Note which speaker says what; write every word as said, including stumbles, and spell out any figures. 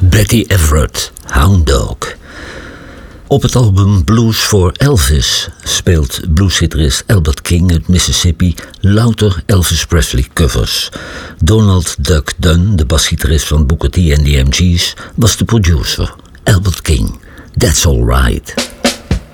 Speaker 1: Betty Everett, Hound Dog. Op het album Blues for Elvis speelt bluesgitarist Albert King uit Mississippi louter Elvis Presley covers. Donald Duck Dunn, de basgitarist van Booker T en de M G's, was de producer. Albert King, That's Alright.